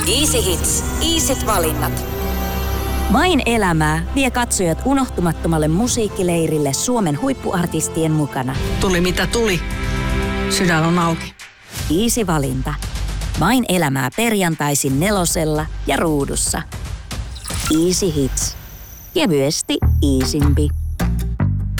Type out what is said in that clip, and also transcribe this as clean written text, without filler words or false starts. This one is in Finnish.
Easy Hits. Easyt valinnat. Main elämää vie katsojat unohtumattomalle musiikkileirille Suomen huippuartistien mukana. Tuli mitä tuli. Sydän on auki. Easy valinta. Main elämää perjantaisin 4:lla ja Ruudussa. Easy Hits. Kevyesti easympi.